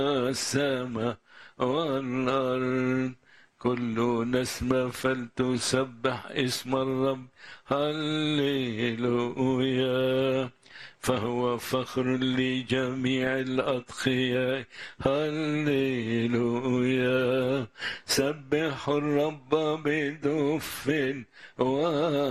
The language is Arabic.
السماء والأرض كل نسمة فلتسبح اسم الرب. هللويا، فهو فخر لجميع الأتقياء. هللويا، سبحوا الرب بدف